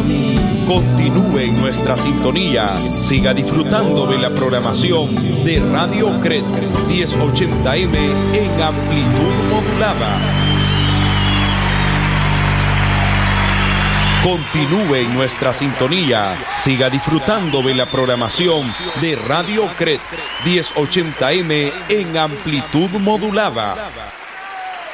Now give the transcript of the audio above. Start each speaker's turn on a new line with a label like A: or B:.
A: Continúe en nuestra sintonía. Siga disfrutando de la programación de Radio CRED 1080M en amplitud modulada. Continúe en nuestra sintonía. Siga disfrutando de la programación de Radio CRED 1080M en amplitud modulada.